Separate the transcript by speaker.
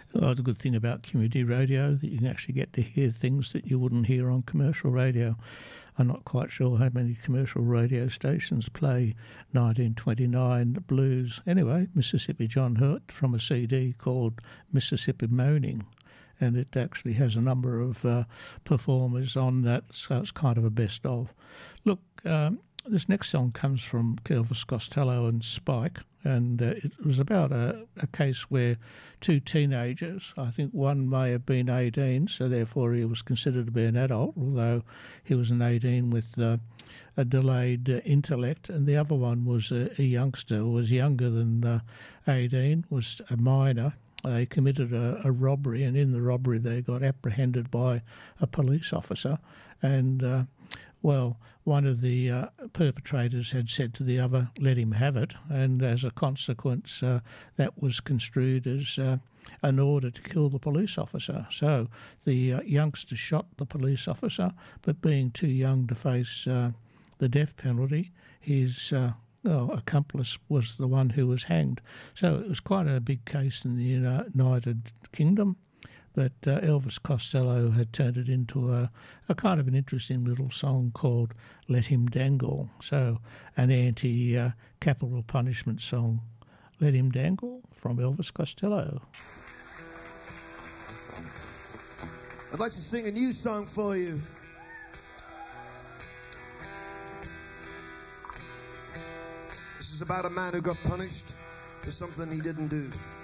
Speaker 1: Well, the good thing about community radio that you can actually get to hear things that you wouldn't hear on commercial radio. I'm not quite sure how many commercial radio stations play 1929 blues. Anyway, Mississippi John Hurt from a CD called Mississippi Moaning, and it actually has a number of performers on that, so it's kind of a best of. Look, this next song comes from Elvis Costello and Spike, and it was about a case where two teenagers, I think one may have been 18, so therefore he was considered to be an adult, although he was an 18 with a delayed intellect, and the other one was a youngster who was younger than 18, was a minor. They committed a robbery, and in the robbery they got apprehended by a police officer, and well, one of the perpetrators had said to the other, let him have it, and as a consequence that was construed as an order to kill the police officer. So the youngster shot the police officer, but being too young to face the death penalty, his accomplice was the one who was hanged. So it was quite a big case in the United Kingdom. But Elvis Costello had turned it into a kind of an interesting little song called Let Him Dangle. So an anti-capital punishment song, Let Him Dangle, from Elvis Costello.
Speaker 2: I'd like to sing a new song for you. This is about a man who got punished for something he didn't do.